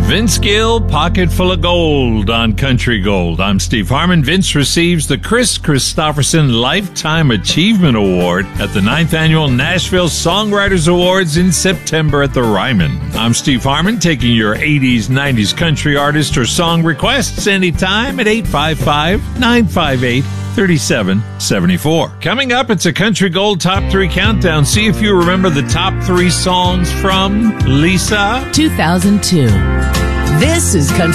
Vince Gill, Pocket Full of Gold on Country Gold. I'm Steve Harmon. Vince receives the Chris Christopherson Lifetime Achievement Award at the 9th Annual Nashville Songwriters Awards in September at the Ryman. I'm Steve Harmon, taking your 80s, 90s country artist or song requests anytime at 855-958-3774. Coming up, it's a Country Gold Top 3 Countdown. See if you remember the top 3 songs from Lisa. 2002. This is Country